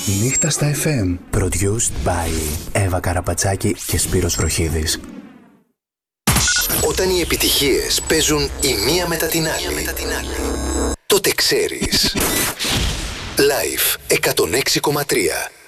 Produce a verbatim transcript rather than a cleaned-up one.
Νύχτα στα εφ εμ. Produced by Εύα Καραπατσάκη και Σπύρος Βροχίδης. Όταν οι επιτυχίες παίζουν η μία μετά την άλλη, μετά την άλλη. τότε ξέρεις. Live εκατόν έξι κόμμα τρία.